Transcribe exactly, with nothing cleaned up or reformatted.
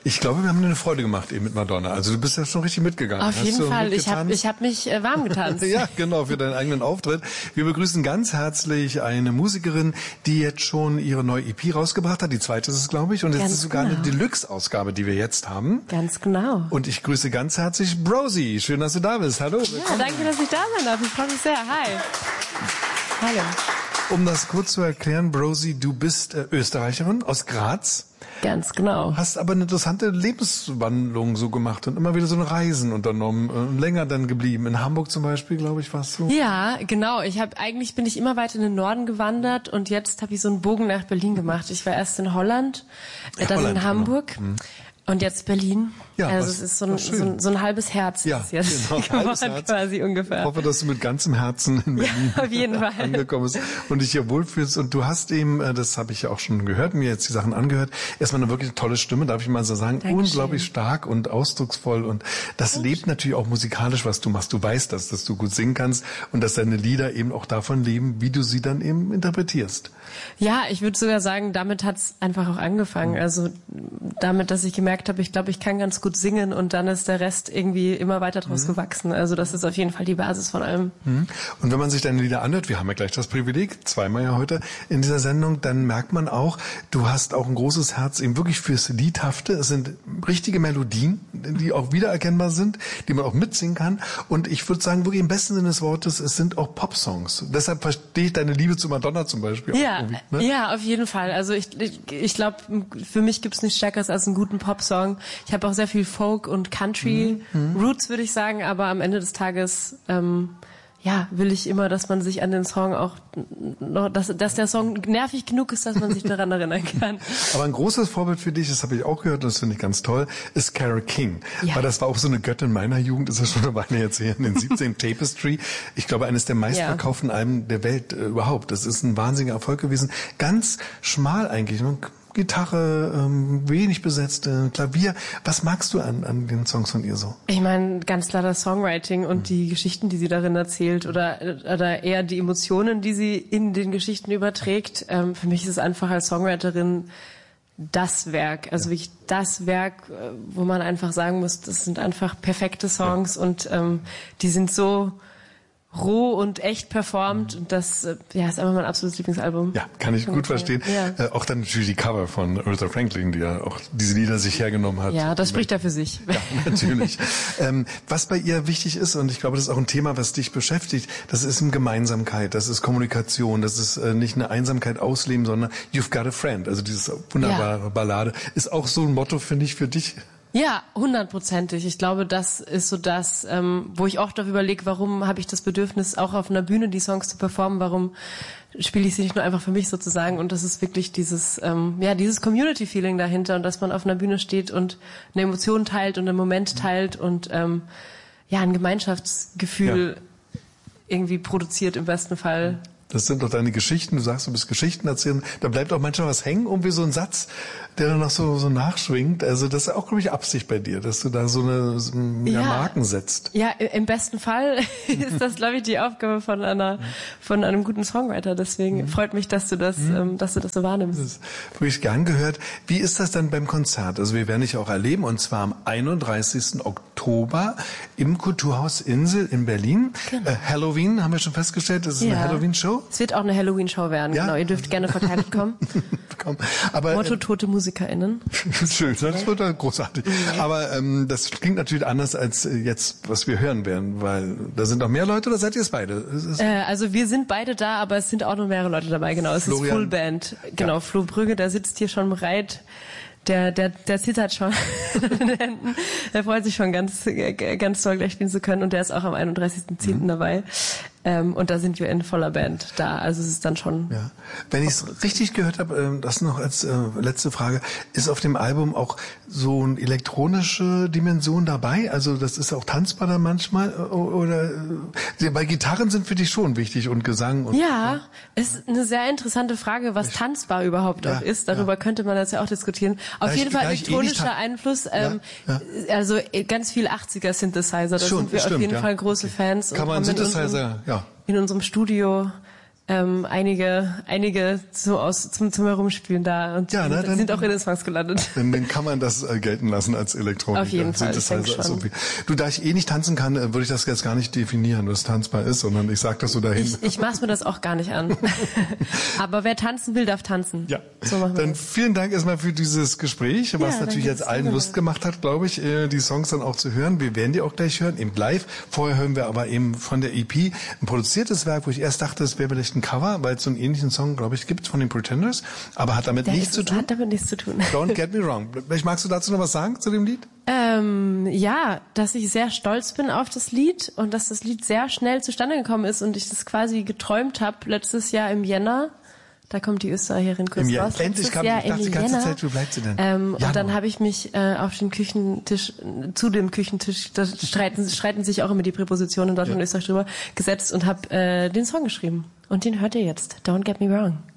Ich glaube, wir haben dir eine Freude gemacht eben mit Madonna. Also du bist ja schon richtig mitgegangen. Auf Hast jeden du Fall. Ich habe ich hab mich äh, warm getanzt. Ja, genau, für deinen eigenen Auftritt. Wir begrüßen ganz herzlich eine Musikerin, die jetzt schon ihre neue E P rausgebracht hat. Die zweite ist es, glaube ich. Und jetzt Ganz ist sogar genau. eine Deluxe-Ausgabe, die wir jetzt haben. Ganz genau. Und ich grüße ganz herzlich Brosi. Schön, dass du da bist. Hallo. Ja, danke, dass ich da sein darf. Ich freue mich sehr. Hi. Hallo. Um das kurz zu erklären, Brosi, du bist äh, Österreicherin aus Graz. Ganz genau. Hast aber eine interessante Lebenswandlung so gemacht und immer wieder so eine Reisen unternommen, äh, länger dann geblieben. In Hamburg zum Beispiel, glaube ich, warst du. Ja, genau. Ich habe eigentlich bin ich immer weiter in den Norden gewandert und jetzt habe ich so einen Bogen nach Berlin gemacht. Ich war erst in Holland, äh, dann Holland, in Hamburg. Genau. Mhm. Und jetzt Berlin. Ja, also was, es ist so ein, so, ein, so ein halbes Herz. Ja, ist jetzt genau, ein halbes geworden, Herz. quasi ungefähr. Ich hoffe, dass du mit ganzem Herzen in Berlin ja, auf jeden Fall. angekommen bist und dich hier wohlfühlst. Und du hast eben, das habe ich ja auch schon gehört, mir jetzt die Sachen angehört, erstmal eine wirklich tolle Stimme, darf ich mal so sagen. Dankeschön. Unglaublich stark und ausdrucksvoll. Und das Dankeschön. lebt natürlich auch musikalisch, was du machst. Du weißt das, dass du gut singen kannst und dass deine Lieder eben auch davon leben, wie du sie dann eben interpretierst. Ja, ich würde sogar sagen, damit hat's einfach auch angefangen. Also damit, dass ich gemerkt habe, ich glaube, ich kann ganz gut singen und dann ist der Rest irgendwie immer weiter draus mhm. gewachsen. Also das ist auf jeden Fall die Basis von allem. Mhm. Und wenn man sich deine Lieder anhört, wir haben ja gleich das Privileg, zweimal ja heute in dieser Sendung, dann merkt man auch, du hast auch ein großes Herz eben wirklich fürs Liedhafte. Es sind richtige Melodien, die auch wiedererkennbar sind, die man auch mitsingen kann. Und ich würde sagen, wirklich im besten Sinne des Wortes, es sind auch Popsongs. Deshalb verstehe ich deine Liebe zu Madonna zum Beispiel. Ja, auch ne? ja, auf jeden Fall. Also ich, ich, ich glaube, für mich gibt's nichts Stärkeres als einen guten Popsong. Ich habe auch sehr viel Folk und Country mhm. Roots, würde ich sagen, aber am Ende des Tages ähm, ja, will ich immer, dass man sich an den Song auch noch, dass, dass der Song nervig genug ist, dass man sich daran erinnern kann. Aber ein großes Vorbild für dich, das habe ich auch gehört, und das finde ich ganz toll, ist Carole King. Ja. Weil das war auch so eine Göttin meiner Jugend, ist ja schon eine Weile jetzt her, in den siebzehn Tapestry. Ich glaube, eines der meistverkauften ja. Alben der Welt äh, überhaupt. Das ist ein wahnsinniger Erfolg gewesen. Ganz schmal eigentlich, ne? Gitarre, ähm, wenig besetzte, Klavier. Was magst du an, an den Songs von ihr so? Ich meine, ganz klar das Songwriting und mhm. die Geschichten, die sie darin erzählt oder, oder eher die Emotionen, die sie in den Geschichten überträgt. Ähm, für mich ist es einfach als Songwriterin das Werk, also ja. wirklich das Werk, wo man einfach sagen muss, das sind einfach perfekte Songs ja. und ähm, die sind so roh und echt performt und das ja ist einfach mein absolutes Lieblingsalbum. Ja, kann ich gut verstehen. Ja. Äh, auch dann natürlich die Cover von Aretha Franklin, die ja auch diese Lieder sich hergenommen hat. Ja, das spricht ja für sich. Ja, natürlich. ähm, was bei ihr wichtig ist, und ich glaube, das ist auch ein Thema, was dich beschäftigt, das ist eine Gemeinsamkeit, das ist Kommunikation, das ist äh, nicht eine Einsamkeit ausleben, sondern You've Got a Friend. Also diese wunderbare ja. Ballade ist auch so ein Motto, finde ich, für dich. Ja, hundertprozentig. Ich glaube, das ist so das, ähm, wo ich oft auch überlege, warum habe ich das Bedürfnis, auch auf einer Bühne die Songs zu performen, warum spiele ich sie nicht nur einfach für mich sozusagen, und das ist wirklich dieses, ähm, ja, dieses Community-Feeling dahinter und dass man auf einer Bühne steht und eine Emotion teilt und einen Moment teilt und ähm, ja, ein Gemeinschaftsgefühl ja. irgendwie produziert im besten Fall. Das sind doch deine Geschichten. Du sagst, du bist Geschichten erzählen. Da bleibt auch manchmal was hängen, irgendwie so ein Satz, der dann noch so, so nachschwingt. Also das ist auch, glaube ich, Absicht bei dir, dass du da so eine so ja, Marken setzt. Ja, im besten Fall ist das, glaube ich, die Aufgabe von einer, von einem guten Songwriter. Deswegen mhm. freut mich, dass du das, mhm. ähm, dass du das so wahrnimmst. Das habe ich gern gehört. Wie ist das dann beim Konzert? Also wir werden dich auch erleben, und zwar am einunddreißigsten Oktober im Kulturhaus Insel in Berlin. Genau. Äh, Halloween, haben wir schon festgestellt, das ist ja. eine Halloween-Show. Es wird auch eine Halloween-Show werden, ja? Genau. Ihr dürft gerne verteidigt kommen. Komm. Aber, Motto, tote MusikerInnen. Schön, das wird dann großartig. Mhm. Aber ähm, das klingt natürlich anders als jetzt, was wir hören werden, weil da sind noch mehr Leute, oder seid ihr es beide? Äh, also wir sind beide da, aber es sind auch noch mehrere Leute dabei, genau. Es Florian. ist Full Band. Genau, ja. Flo Brügge, der sitzt hier schon bereit. Der, der, der zittert schon in den Händen. Der freut sich schon ganz, ganz toll gleich spielen zu können, und der ist auch am einunddreißigsten zehnten Mhm. dabei. Ähm, und da sind wir in voller Band da. Also es ist dann schon... Ja. Wenn ich es richtig gehört habe, das noch als äh, letzte Frage, ist auf dem Album auch so eine elektronische Dimension dabei? Also das ist auch tanzbar dann manchmal? Oder äh, bei Gitarren sind für dich schon wichtig und Gesang? Und, ja, ja, ist eine sehr interessante Frage, was tanzbar überhaupt ja, auch ist. Darüber ja. könnte man jetzt ja auch diskutieren. Auf ja, jeden ich, Fall elektronischer eh Einfluss. Ähm, ja, ja. Also ganz viel achtziger-Synthesizer. Da schon, sind wir stimmt, auf jeden ja. Fall große okay. Fans. Kann man Synthesizer, ja. In unserem Studio ähm, einige, einige so aus zum, zum Herumspielen da und ja, ne, die sind auch in den Songs gelandet. Dann, dann kann man das äh, gelten lassen als Elektronik. Auf jeden Fall, ich denke schon. Okay. Du, da ich eh nicht tanzen kann, äh, würde ich das jetzt gar nicht definieren, was tanzbar ist, sondern ich sag das so dahin. Ich, ich maß mir das auch gar nicht an. Aber wer tanzen will, darf tanzen. Ja, so machen wir dann das. Vielen Dank erstmal für dieses Gespräch, was ja, natürlich jetzt allen Lust gemacht hat, glaube ich, die Songs dann auch zu hören. Wir werden die auch gleich hören, eben live. Vorher hören wir aber eben von der E P ein produziertes Werk, wo ich erst dachte, es wäre vielleicht ein Cover, weil es so einen ähnlichen Song, glaube ich, gibt von den Pretenders, aber hat damit der nichts zu tun. Hat damit nichts zu tun. Don't get me wrong. Vielleicht magst du dazu noch was sagen zu dem Lied? Ähm, ja, dass ich sehr stolz bin auf das Lied und dass das Lied sehr schnell zustande gekommen ist und ich das quasi geträumt habe letztes Jahr im Jänner. Da kommt die Österreicherin kurz Im raus. Endlich kam Jahr ich dachte die ganze Jänner. Zeit, wo bleibt sie denn? Ähm, und dann habe ich mich äh, auf den Küchentisch, zu dem Küchentisch, da streiten, streiten sich auch immer die Präpositionen in Deutschland ja. und Österreich drüber, gesetzt und habe äh, den Song geschrieben. Und den hört ihr jetzt. Don't Get Me Wrong.